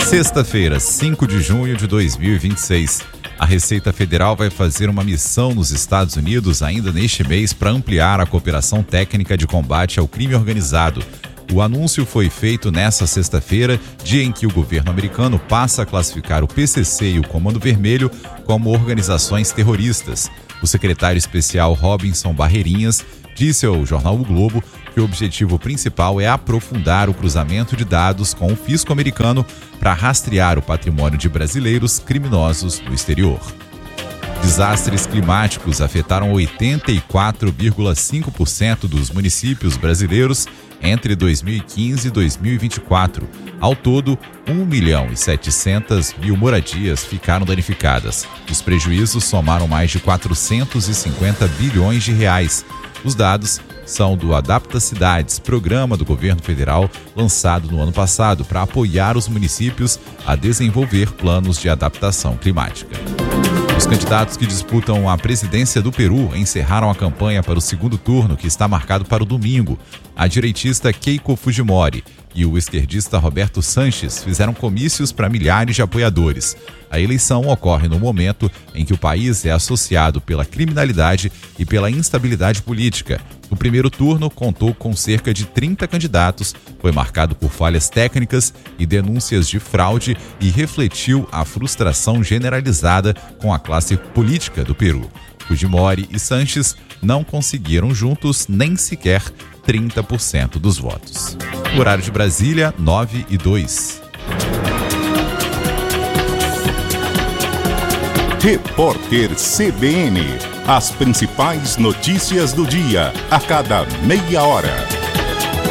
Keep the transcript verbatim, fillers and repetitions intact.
Sexta-feira, cinco de junho de dois mil e vinte e seis. A Receita Federal vai fazer uma missão nos Estados Unidos ainda neste mês para ampliar a cooperação técnica de combate ao crime organizado. O anúncio foi feito nesta sexta-feira, dia em que o governo americano passa a classificar o P C C e o Comando Vermelho como organizações terroristas. O secretário especial Robinson Barreirinhas disse ao jornal O Globo que o objetivo principal é aprofundar o cruzamento de dados com o fisco americano para rastrear o patrimônio de brasileiros criminosos no exterior. Desastres climáticos afetaram oitenta e quatro vírgula cinco por cento dos municípios brasileiros entre dois mil e quinze e dois mil e vinte e quatro. Ao todo, um milhão e setecentas mil moradias ficaram danificadas. Os prejuízos somaram mais de quatrocentos e cinquenta bilhões de reais. Os dados são do Adapta Cidades, programa do governo federal lançado no ano passado para apoiar os municípios a desenvolver planos de adaptação climática. Os candidatos que disputam a presidência do Peru encerraram a campanha para o segundo turno, que está marcado para o domingo. A direitista Keiko Fujimori e o esquerdista Roberto Sanches fizeram comícios para milhares de apoiadores. A eleição ocorre no momento em que o país é associado pela criminalidade e pela instabilidade política. O primeiro turno contou com cerca de trinta candidatos, foi marcado por falhas técnicas e denúncias de fraude e refletiu a frustração generalizada com a classe política do Peru. Fujimori e Sanches não conseguiram juntos nem sequer trinta por cento dos votos. O horário de Brasília, nove e dois. Repórter C B N. As principais notícias do dia, a cada meia hora.